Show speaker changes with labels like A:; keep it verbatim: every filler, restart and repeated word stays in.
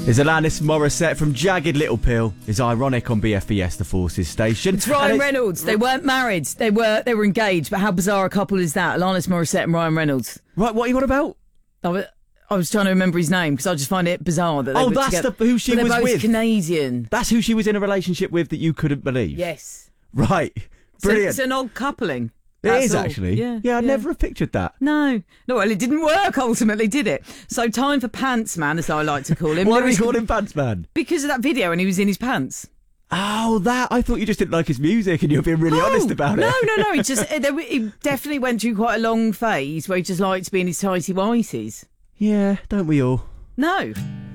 A: Is Alanis Morissette from Jagged Little Pill is ironic on B F B S The Forces station.
B: It's Ryan
A: it's,
B: Reynolds. They weren't married. They were they were engaged, but how bizarre a couple is that? Alanis Morissette and Ryan Reynolds.
A: Right, what are you on about?
B: I was, I was trying to remember his name because I just find it bizarre that they
A: Oh,
B: were
A: that's
B: together.
A: the, who she
B: but
A: was
B: they're both
A: with.
B: Canadian.
A: That's who she was in a relationship with that you couldn't believe.
B: Yes.
A: Right. Brilliant.
B: So it's an odd coupling.
A: It
B: That's
A: is
B: all.
A: actually.
B: Yeah,
A: yeah, I
B: yeah.
A: never have pictured that.
B: No. No, well, it didn't work ultimately, did it? So time for Pants Man, as I like to call him.
A: Why do we
B: Lewis-
A: call him Pants Man?
B: Because of that video and he was in his pants.
A: Oh, that. I thought you just didn't like his music and you were being really
B: Oh,
A: honest about
B: no,
A: it.
B: No, no, no. He just eh, there- he definitely went through quite a long phase where he just liked to be in his tighty whities.
A: Yeah, don't we all?
B: No.